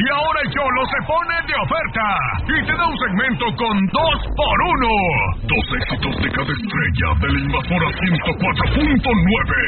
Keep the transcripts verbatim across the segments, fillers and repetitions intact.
Y ahora el Cholo se pone de oferta y te da un segmento con dos por uno. Dos éxitos de cada estrella de la Invasora ciento cuatro punto nueve.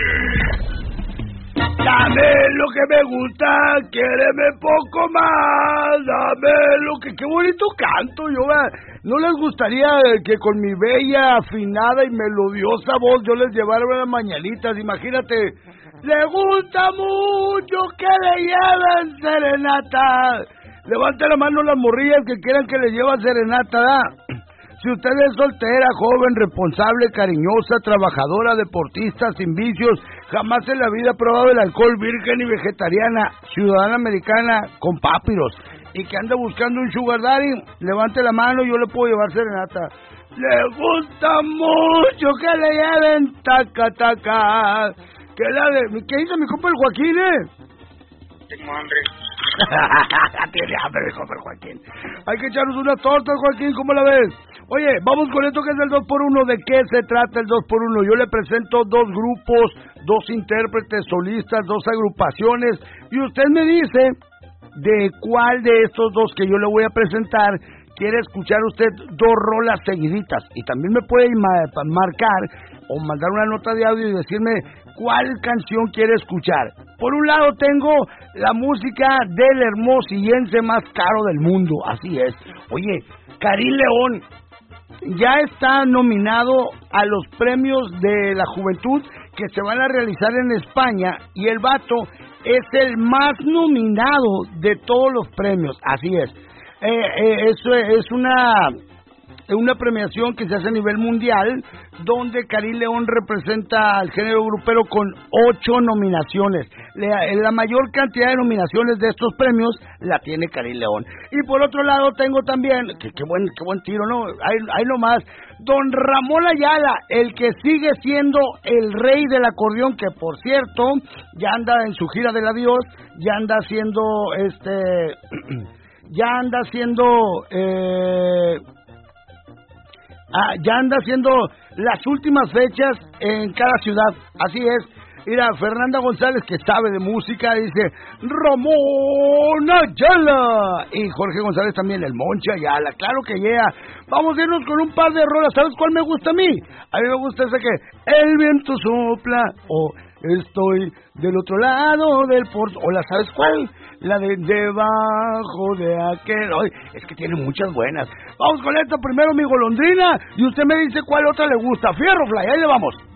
Dame lo que me gusta, quiéreme poco más, dame lo que... ¡Qué bonito canto! Yo, ¿no les gustaría que con mi bella, afinada y melodiosa voz yo les llevara unas mañanitas? Imagínate, le gusta mucho que le lleven serenata. Levante la mano las morrillas que quieran que le lleven serenata, ¿da? Si usted es soltera, joven, responsable, cariñosa, trabajadora, deportista, sin vicios, jamás en la vida ha probado el alcohol, virgen y vegetariana, ciudadana americana con papiros, y que anda buscando un sugar daddy, levante la mano y yo le puedo llevar serenata. Le gusta mucho que le lleven taca, taca. ¿Qué, la de, ¿Qué dice mi compa el Joaquín, eh? Tengo hambre. Tiene hambre, compa el Joaquín. Hay que echarnos una torta, Joaquín, ¿cómo la ves? Oye, vamos con esto que es el dos por uno. ¿De qué se trata el dos por uno? Yo le presento dos grupos, dos intérpretes, solistas, dos agrupaciones, y usted me dice de cuál de estos dos que yo le voy a presentar quiere escuchar usted dos rolas seguiditas. Y también me puede ma- marcar o mandar una nota de audio y decirme cuál canción quiere escuchar. Por un lado tengo la música del hermosillense más caro del mundo, así es. Oye, Karim León ya está nominado a los premios de la juventud que se van a realizar en España, y el vato es el más nominado de todos los premios, así es. Eh, eh, eso es una... una premiación que se hace a nivel mundial, donde Karim León representa al género grupero con ocho nominaciones. La, la mayor cantidad de nominaciones de estos premios la tiene Karim León. Y por otro lado tengo también, que qué buen, qué buen tiro, ¿no? Ahí, ahí nomás, don Ramón Ayala, el que sigue siendo el rey del acordeón, que por cierto, ya anda en su gira del adiós, ya anda haciendo, este, ya anda haciendo, eh... Ah, ya anda haciendo las últimas fechas en cada ciudad, así es. Mira, Fernanda González, que sabe de música, dice Ramón Ayala, y Jorge González también, el Moncha Ayala, claro que llega. Vamos a irnos con un par de rolas. ¿Sabes cuál me gusta a mí? A mí me gusta esa que el viento sopla, o estoy del otro lado del porto, o la ¿sabes cuál? La de debajo de aquel. Ay, es que tiene muchas buenas. Vamos con esto primero, mi golondrina, y usted me dice cuál otra le gusta. Fierro Fly, ahí le vamos.